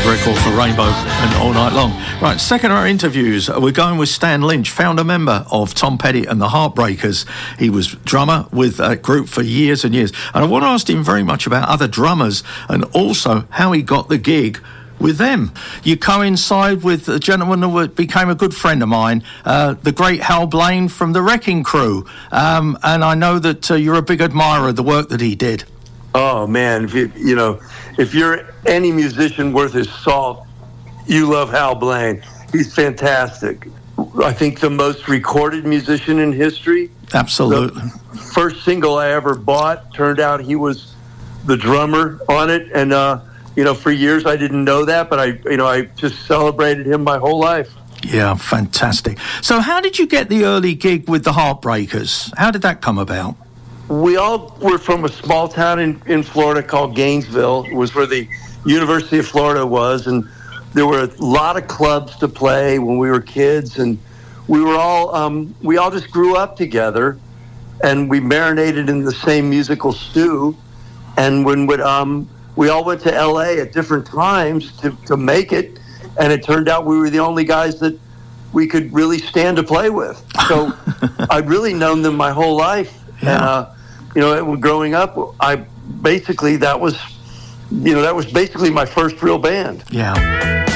record for Rainbow and All Night Long. Right, second of our interviews, we're going with Stan Lynch, founder member of Tom Petty and the Heartbreakers. He was drummer with that group for years and years. And I want to ask him very much about other drummers and also how he got the gig with them. You coincide with a gentleman who became a good friend of mine, the great Hal Blaine from the Wrecking Crew. And I know that you're a big admirer of the work that he did. Oh, man, if you're any musician worth his salt, you love Hal Blaine. He's fantastic. I think the most recorded musician in history. Absolutely. The first single I ever bought, turned out he was the drummer on it. And, for years I didn't know that, but I just celebrated him my whole life. Yeah, fantastic. So how did you get the early gig with the Heartbreakers? How did that come about? We all were from a small town in Florida called Gainesville. It was where the University of Florida was, and there were a lot of clubs to play when we were kids, and we all just grew up together, and we marinated in the same musical stew. And when we all went to L.A. at different times to make it, and it turned out we were the only guys that we could really stand to play with. So I'd really known them my whole life. Yeah. And growing up, that was basically my first real band. Yeah.